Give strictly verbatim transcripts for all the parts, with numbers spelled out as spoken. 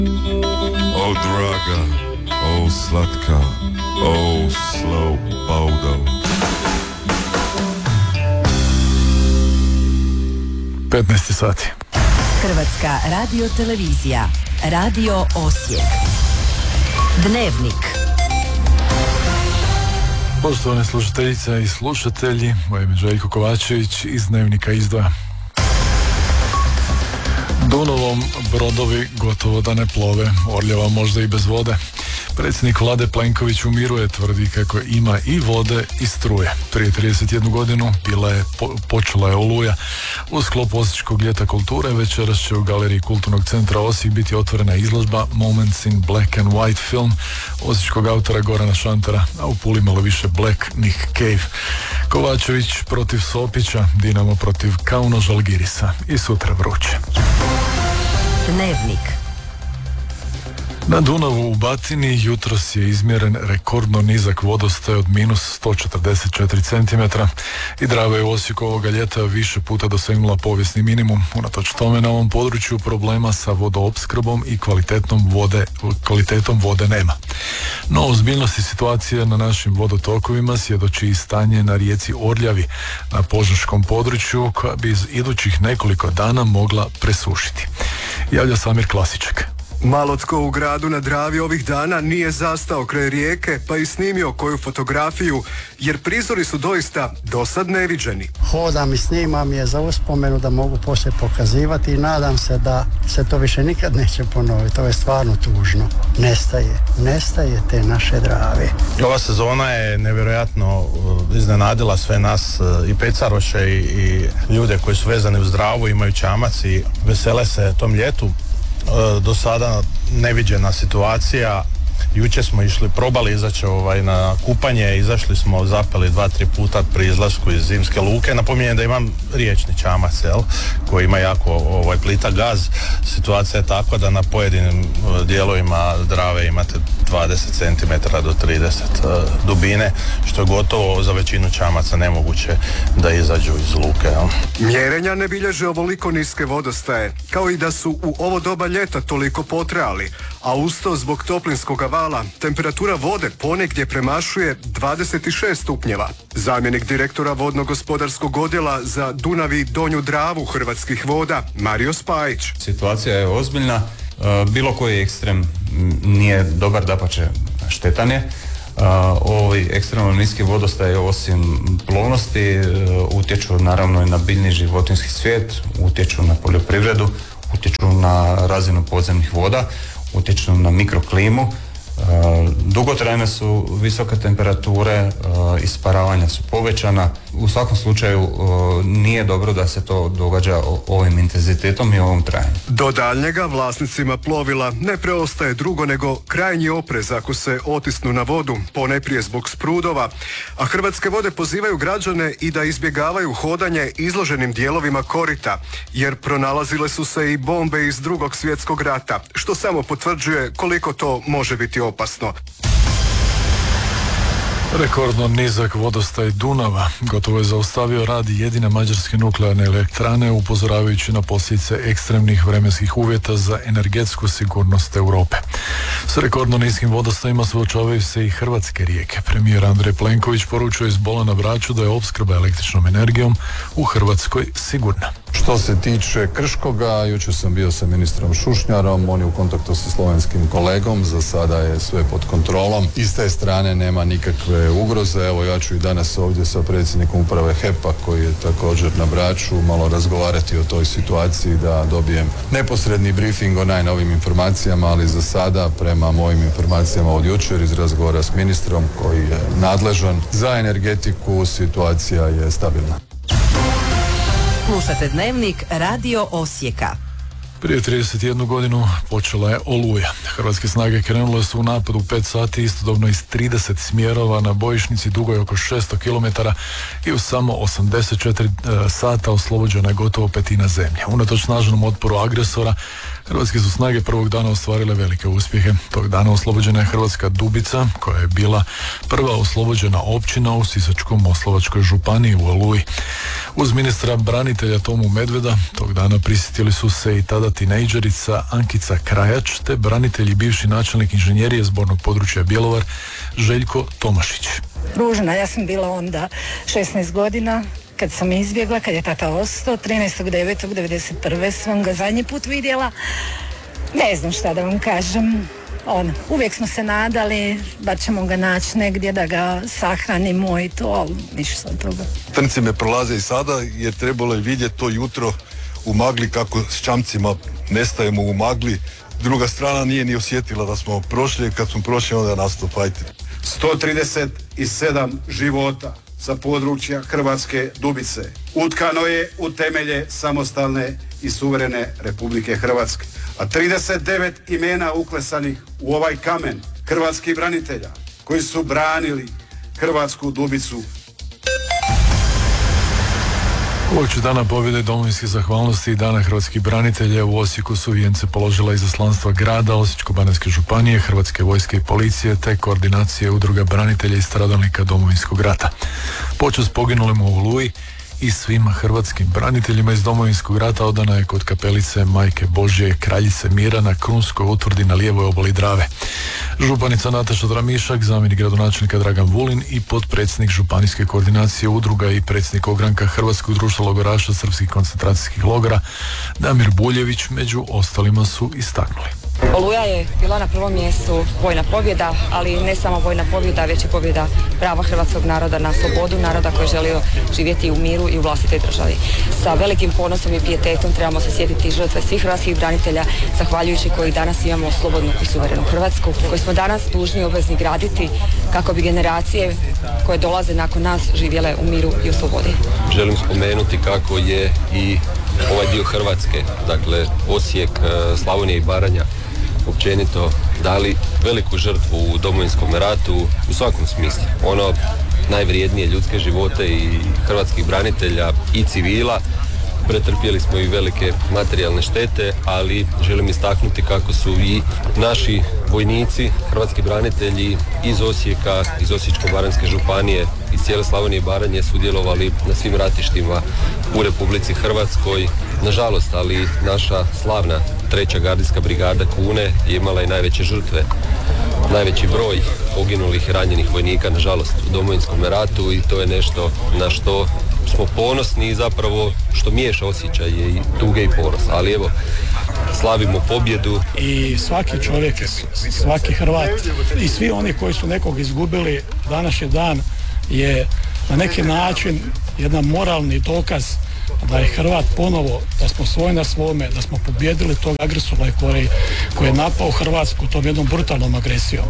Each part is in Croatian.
O draga, o slatka, o slow powder. petnaest sati. Hrvatska radio televizija, Radio Osijek. Dnevnik. Poštovane slušateljice i slušatelji, moje ime Željko Kovačević iz Dnevnika izdvaja. Dunavom brodovi gotovo da ne plove, Orljava možda i bez vode. Predsjednik Vlade Plenković umiruje, tvrdi kako ima i vode i struje. Prije trideset jednu godinu bila je, po, počela je Oluja. U sklopu Osječkog ljeta kulture večeras će u galeriji Kulturnog centra Osijek biti otvorena izložba Moments in Black and White film osječkog autora Gorana Šantara, a u Puli malo više Black Nick Cave. Kovačević protiv Sopića, Dinamo protiv Kauno Žalgirisa i sutra vruće. Dnevnik. Na Dunavu u Batini jutros je izmjeren rekordno nizak vodostaj od minus sto četrdeset četiri centimetra i Drava je u Osijeku ovoga ljeta više puta dosegnula povijesni minimum. Unatoč tome na ovom području problema sa vodoopskrbom i kvalitetom vode, kvalitetom vode nema. No, ozbiljnosti situacije na našim vodotokovima svjedoči i stanje na rijeci Orljavi na požeškom području koja bi iz idućih nekoliko dana mogla presušiti. Javlja Samir Klasiček. Malo tko u gradu na Dravi ovih dana nije zastao kraj rijeke pa i snimio koju fotografiju, jer prizori su doista dosad neviđeni. Hodam i snimam je za uspomenu da mogu poslije pokazivati i nadam se da se to više nikad neće ponoviti. To je stvarno tužno. Nestaje, nestaje te naše Drave. Ova sezona je nevjerojatno iznenadila sve nas i pecaroše i, i ljude koji su vezani uz Dravu, imaju čamac i vesele se tom ljetu. Do sada neviđena situacija. Jučer smo išli, probali izaći ovaj, na kupanje, izašli smo, zapeli dva, tri puta pri izlasku iz Zimske luke. Napominjem da imam riječni čamac, jel, koji ima jako ovaj, plita gaz. Situacija je takva da na pojedinim dijelovima Drave imate dvadeset centimetara do trideset uh, dubine, što je gotovo za većinu čamaca nemoguće da izađu iz luke. Jel. Mjerenja ne bilježe ovoliko niske vodostaje, kao i da su u ovo doba ljeta toliko potrajali, a usto zbog toplinskog vala temperatura vode ponegdje premašuje dvadeset šest stupnjeva. Zamjenik direktora vodno-gospodarskog odjela za Dunav i Donju Dravu Hrvatskih voda, Mario Spajić. Situacija je ozbiljna, bilo koji ekstrem nije dobar, dapače štetan je. Ovi ekstremno niski vodostaj osim plovnosti utječu naravno i na biljni i životinjski svijet, utječu na poljoprivredu, utječu na razinu podzemnih voda, utječu na mikroklimu. Dugotrajne su visoke temperature, isparavanja su povećana. U svakom slučaju nije dobro da se to događa ovim intenzitetom i ovom trajanju. Do daljnjega vlasnicima plovila ne preostaje drugo nego krajnji oprez ako se otisnu na vodu, ponajprije zbog sprudova, a Hrvatske vode pozivaju građane i da izbjegavaju hodanje izloženim dijelovima korita, jer pronalazile su se i bombe iz Drugog svjetskog rata, što samo potvrđuje koliko to može biti opasno. Rekordno nizak vodostaj Dunava gotovo je zaustavio rad jedine mađarske nuklearne elektrane, upozoravajući na posljedice ekstremnih vremenskih uvjeta za energetsku sigurnost Europe. S rekordno niskim vodostajima suočavaju se i hrvatske rijeke. Premijer Andrej Plenković poručuje iz Bola na Braču da je opskrba električnom energijom u Hrvatskoj sigurna. Što se tiče Krškoga, jučer sam bio sa ministrom Šušnjarom, on je u kontaktu sa slovenskim kolegom, za sada je sve pod kontrolom. I s te strane nema nikakve ugroze. Evo, ja ću i danas ovdje sa predsjednikom uprave H E P-a, koji je također na Braču, malo razgovarati o toj situaciji, da dobijem neposredni briefing o najnovim informacijama, ali za sada, prema mojim informacijama od jučer iz razgovora s ministrom koji je nadležan za energetiku, situacija je stabilna. Slušate Dnevnik Radio Osijeka. Prije trideset jednu godinu počela je Oluja. Hrvatske snage krenule su u napad u pet sati, istodobno iz trideset smjerova na bojišnici dugoj oko šesto kilometara i u samo osamdeset četiri sata oslobođena je gotovo petina zemlje. Unatoč snažnom otporu agresora, hrvatske su snage prvog dana ostvarile velike uspjehe. Tog dana oslobođena je Hrvatska Dubica, koja je bila prva oslobođena općina u Sisačko-moslavačkoj županiji u Oluji. Uz ministra branitelja Tomu Medveda tog dana prisjetili su se i tada tinejdžerica Ankica Krajač te branitelj i bivši načelnik inženjerije zbornog područja Bjelovar Željko Tomašić. Ružna, ja sam bila onda šesnaest godina kad sam izbjegla, kad je tata ostao, trinaestog devetog devedeset prve sam ga zadnji put vidjela. Ne znam šta da vam kažem. On, uvijek smo se nadali da ćemo ga naći negdje da ga sahranimo i to, ali ništa od toga. Trnci me prolaze i sada jer trebalo je vidjeti to jutro u magli kako s čamcima nestajemo u magli. Druga strana nije ni osjetila da smo prošli, kad smo prošli onda je nastao fajt. sto trideset sedam života sa područja Hrvatske Dubice utkano je u temelje samostalne i suverene Republike Hrvatske. A trideset devet imena uklesanih u ovaj kamen hrvatskih branitelja koji su branili Hrvatsku Dubicu. Uoči dana pobjede Domovinske zahvalnosti i dana hrvatskih branitelja u Osijeku su vijence položila izaslanstva grada, Osječko-baranjske županije, Hrvatske vojske i policije te koordinacije udruga branitelja i stradalnika Domovinskog rata. Počast poginulim u Oluji i svim hrvatskim braniteljima iz Domovinskog rata odana je kod kapelice Majke Božje Kraljice Mira na Krunskoj utvrdi na lijevoj obali Drave. Županica Nataša Dramišak, zamjenik gradonačelnika Dragan Vulin i potpredsjednik županijske koordinacije udruga i predsjednik ogranka Hrvatskog društva logoraša srpskih koncentracijskih logora Damir Buljević među ostalima su istaknuli. Oluja je bila na prvom mjestu vojna pobjeda, ali ne samo vojna pobjeda, već i pobjeda prava hrvatskog naroda na slobodu, naroda koji je želio živjeti u miru i u vlastitoj državi. Sa velikim ponosom i pijetetom trebamo se sjetiti žrtve svih hrvatskih branitelja, zahvaljujući koji danas imamo slobodnu i suverenu Hrvatsku, koju smo danas dužni i obvezni graditi kako bi generacije koje dolaze nakon nas živjele u miru i u slobodi. Želim spomenuti kako je i ovaj dio Hrvatske, dakle Osijek, Slavonija i Baranja, općenito dali veliku žrtvu u Domovinskom ratu u svakom smislu. Ono najvrijednije ljudske živote i hrvatskih branitelja i civila. Pretrpjeli smo i velike materijalne štete, ali želim istaknuti kako su i naši vojnici, hrvatski branitelji iz Osijeka, iz Osječko-baranjske županije, iz cijele Slavonije i Baranje sudjelovali na svim ratištima u Republici Hrvatskoj. Nažalost, ali naša slavna treća gardijska brigada Kune je imala i najveće žrtve. Najveći broj poginulih i ranjenih vojnika, nažalost, u Domovinskom ratu i to je nešto na što smo ponosni i zapravo što miješa osjećaje i tuge i ponos. Ali evo, slavimo pobjedu. I svaki čovjek, svaki Hrvat i svi oni koji su nekog izgubili, današnji dan je na neki način jedan moralni dokaz da je Hrvat ponovo, da smo svoj na svome, da smo pobjedili tog agresora koji, koji je napao Hrvatsku tom jednom brutalnom agresijom.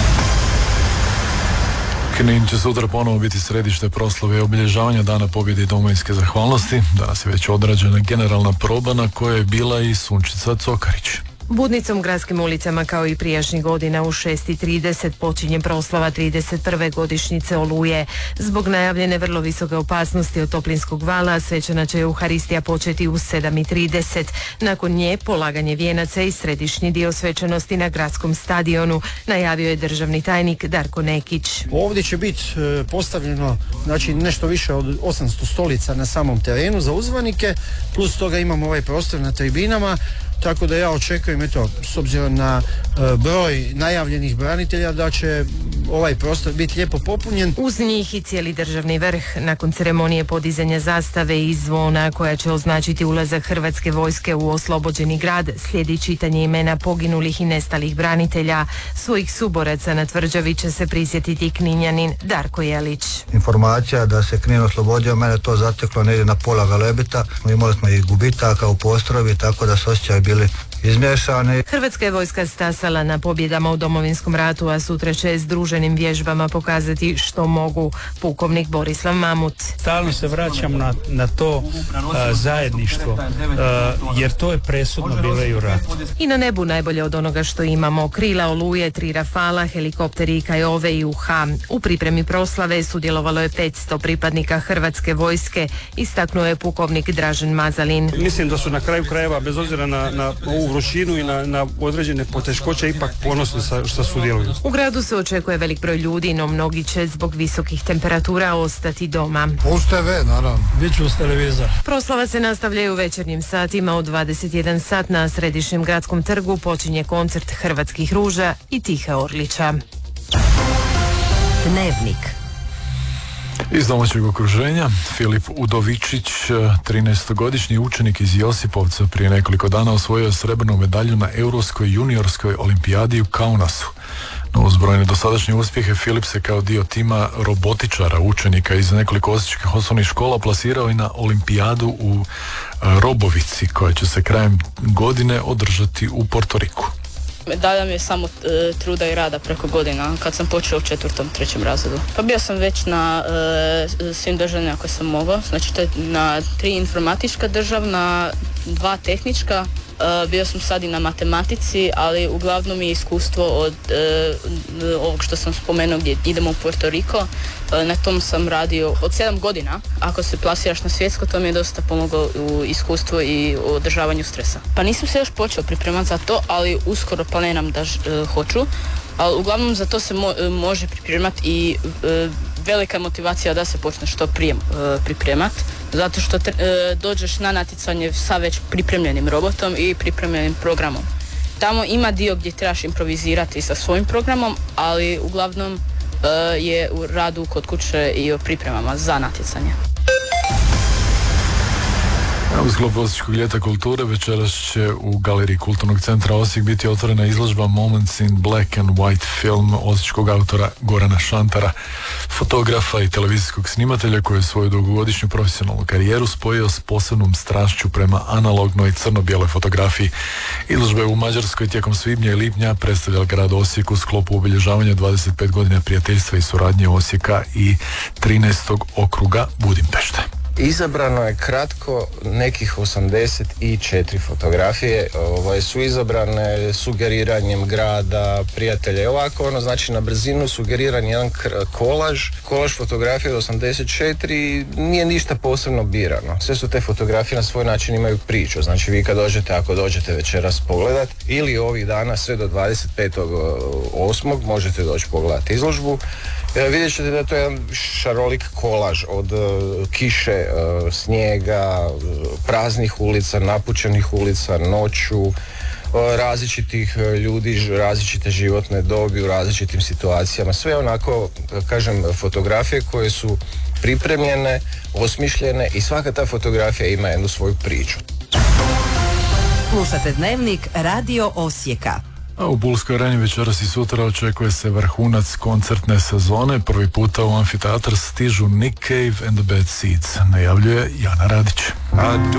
Knin će sutra ponovo biti središte proslave i obilježavanja Dana pobjede i Domovinske zahvalnosti. Danas je već odrađena generalna proba na kojoj je bila i Sunčica Cokarić. Budnicom, gradskim ulicama kao i prijašnjih godina u šest i trideset počinje proslava trideset prve godišnjice Oluje. Zbog najavljene vrlo visoke opasnosti od toplinskog vala, svečana će Euharistija početi u sedam i trideset. Nakon nje polaganje vijenaca i središnji dio svečanosti na gradskom stadionu, najavio je državni tajnik Darko Nekić. Ovdje će biti postavljeno znači, nešto više od osamsto stolica na samom terenu za uzvanike, plus toga imamo ovaj prostor na tribinama. Tako da ja očekujem, eto, s obzirom na e, broj najavljenih branitelja, da će ovaj prostor biti lijepo popunjen. Uz njih i cijeli državni vrh. Nakon ceremonije podizanja zastave i zvona koja će označiti ulazak Hrvatske vojske u oslobođeni grad, slijedi čitanje imena poginulih i nestalih branitelja. Svojih suboraca na tvrđavi će se prisjetiti Kninjanin Darko Jelić. Informacija da se Knin oslobodio, mene to zateklo negdje na pola Galebita. Imali smo i gubitaka u postrojbi, tako da se osjećaju bili izmješani. Hrvatska je vojska stasala na pobjedama u Domovinskom ratu, a sutra će združenim vježbama pokazati što mogu. Pukovnik Borislav Mamut. Stalno se vraćam na, na to uh, zajedništvo, uh, jer to je presudno bilo i u ratu. I na nebu najbolje od onoga što imamo. Krila Oluje, tri Rafala, helikopteri i Kajove i U H. U pripremi proslave sudjelovalo je petsto pripadnika Hrvatske vojske, istaknuo je pukovnik Dražen Mazalin. Mislim da su na kraju krajeva, bez obzira na, na ovu vrućinu i na, na određene poteškoće ipak ponosni sa, što sudjeluju. U gradu se očekuje velik broj ljudi, no mnogi će zbog visokih temperatura ostati doma. Uz te ve, naravno. Biću uz televizor. Proslava se nastavljaju u večernjim satima. U dvadeset jedan sat na Središnjem gradskom trgu počinje koncert Hrvatskih ruža i Tihe Orlića. Dnevnik. Iz domaćeg okruženja, Filip Udovičić, trinaestogodišnji učenik iz Josipovca, prije nekoliko dana osvojio srebrnu medalju na Europskoj juniorskoj olimpijadi u Kaunasu. No, uz brojne dosadašnje uspjehe, Filip se kao dio tima robotičara, učenika iz nekoliko osječkih osnovnih škola plasirao i na olimpijadu u Robovici, koja će se krajem godine održati u Portoriku. Medalja mi je samo e, truda i rada preko godina, kad sam počeo u četvrtom, trećem razredu. Pa bio sam već na e, svim državnima koje sam mogao, znači to je na tri informatička državna, dva tehnička, e, bio sam sad i na matematici, ali uglavnom je iskustvo od e, ovog što sam spomenuo gdje idemo u Puerto Rico, e, na tom sam radio od sedam godina. Ako se plasiraš na svjetsko, to mi je dosta pomoglo u iskustvu i u održavanju stresa. Pa nisam se još počeo pripremati za to, ali uskoro planiram da ž, e, hoću, ali uglavnom za to se mo, e, može pripremati i e, velika motivacija da se počne što prije e, pripremati, zato što te, e, dođeš na natjecanje sa već pripremljenim robotom i pripremljenim programom. Tamo ima dio gdje trebaš improvizirati sa svojim programom, ali uglavnom e, je u radu kod kuće i o pripremama za natjecanje. U sklopu Osječkog ljeta kulture večeras će u Galeriji Kulturnog centra Osijek biti otvorena izložba Moments in Black and White film osječkog autora Gorana Šantara, fotografa i televizijskog snimatelja koji je svoju dugogodišnju profesionalnu karijeru spojio s posebnom strašću prema analognoj crno-bijeloj fotografiji. Izložba je u Mađarskoj tijekom svibnja i lipnja predstavljala grad Osijek u sklopu obilježavanja dvadeset pet godina prijateljstva i suradnje Osijeka i trinaestog okruga Budimpešte. Izabrano je kratko nekih osamdeset četiri fotografije, ovaj, su izabrane sugeriranjem grada, prijatelja, ovako ono, znači na brzinu sugeriran jedan kolaž, kolaž fotografije od osamdeset četiri, nije ništa posebno birano. Sve su te fotografije na svoj način imaju priču, znači vi kad dođete, ako dođete večeras pogledat, ili ovih dana sve do dvadeset petog osmog možete doći pogledati izložbu. E, vidjet ćete da je to jedan šarolik kolaž od uh, kiše, uh, snijega, uh, praznih ulica, napučenih ulica, noću, uh, različitih uh, ljudi, različite životne dobi u različitim situacijama. Sve onako, kažem, fotografije koje su pripremljene, osmišljene i svaka ta fotografija ima jednu svoju priču. Slušate Dnevnik Radio Osijeka. A u Pulskoj areni večeras i sutra očekuje se vrhunac koncertne sezone. Prvi puta u amfiteatr stižu Nick Cave and the Bad Seeds. Najavljuje Jana Radić.